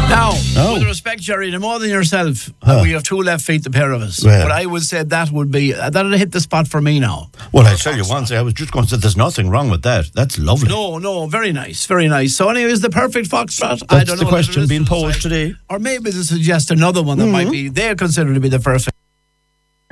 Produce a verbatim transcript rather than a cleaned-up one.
Now, Oh. with respect, Jerry, no more than yourself, Huh. we have two left feet, the pair of us. Well. But I would say that would be, uh, that would hit the spot for me now. Well, I tell you one thing, I was just going to say there's nothing wrong with that. That's lovely. No, no, very nice, very nice. So anyway, is the perfect foxtrot? I That's don't the know. question whether being this is posed like- today. Or maybe to suggest another one that might be, they're considered to be the perfect.